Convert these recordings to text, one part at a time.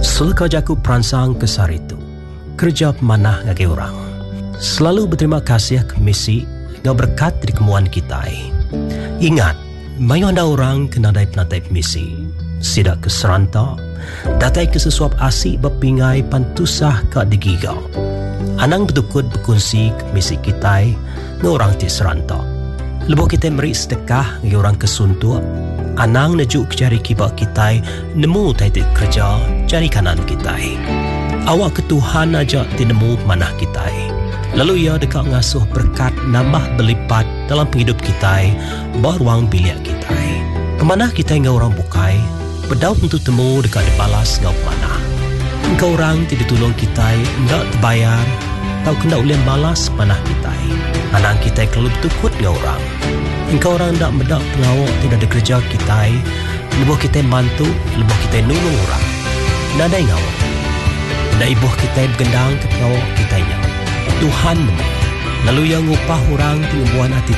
Sulka jaku peransang kesar itu kerja pemanah ngagi orang. Selalu berterima kasih ke misi ngau berkat dari kemuan kita. Ingat, mayu anda orang kena penadai misi. Sidak ke seranta, datai ke sesuap asik berpingai pantusah ke digigau. Anang bertukut berkongsi ke misi kita ngau orang ti seranta. Lebuh kita beri sedekah ngagi orang kesuntuk. Anang nejuk ke jari kibak kita nemu titik kerja jari kanan kita. Awak ke Tuhan aja tinemu manah kita. Lalu ia dekat ngasuh berkat nambah berlipat dalam penghidup kita baruang biliak kita. Pemanah kita ngau orang bukai berdaut untuk temu dekat dibalas ngau pemanah. Engkau orang tidak tolong kita enggak bayar tau kena ulian balas panah kita. Anang kita kalau bertukut ngau orang. Engkau orang tak medak pengawak tidak ada kerja kita. Lebuh kita bantu, lebuh kita nolong orang. Nada ngawak. Nada ibuh kita bergendang ke pengawak kita nya. Tuhan nemu. Lalu yang upah orang pengembuan hati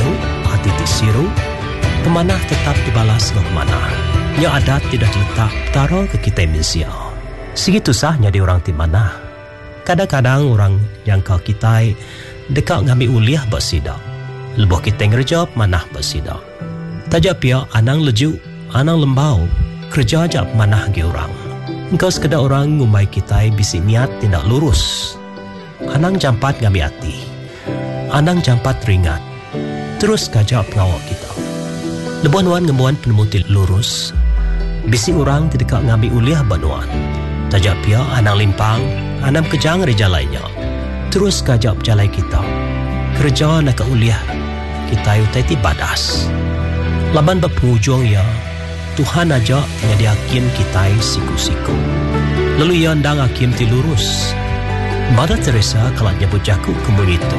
siru, pemanah tetap dibalas ke pemanah. Yang adat tidak letak taro ke kita manusia. Segitu sahnya di orang ti manah. Kadang-kadang orang yang kau kita dekat ngambil uliah bersidak. Lebuh kita ngerja manah bersidak. Tajak pia anang leju, anang lembau, kerja ajak manah ge orang. Engkau sekadar orang ngumai kita bisi niat tindak lurus. Anang jampat ngambil hati. Anang jampat ringat. Terus kajak pengawak kita. Lebuan-wan ngemuan penemuti lurus. Bisi orang tidak ngambil uliah banuan. Tajak pia anang limpang, anang kejang reja lainnya. Terus kajak berjalai kita. Kerja nak uliah kita utai badas. Laban berpenghujung ya, Tuhan aja yang dihakim kita siku-siku. Lalu ia ndang hakim ti lurus. Mother Teresa kalau nyebut jaku kemun itu.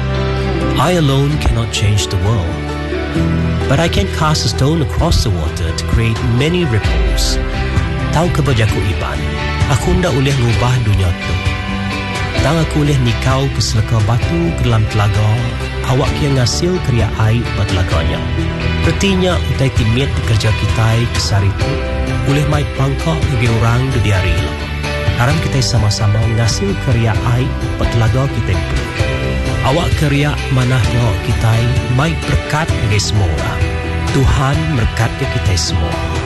I alone cannot change the world, but I can cast a stone across the water to create many ripples. Tahu kebajaku iban, aku ndak boleh ngubah dunia tu. Tang aku boleh nikau ke selaka batu ke dalam telaga, awak yang ngasil kriya air pada telaganya. Artinya utai timit kerja kita kesar itu, boleh mai pangkak bagi orang di hari ini. Haram kita sama-sama ngasil kriya air pada telaga kita itu. Awak kriya manahnya kita mai berkat bagi semua orang. Tuhan berkat ke kita semua.